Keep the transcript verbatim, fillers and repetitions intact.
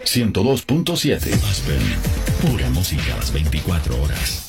ciento dos punto siete. Aspen, pura música a las veinticuatro horas.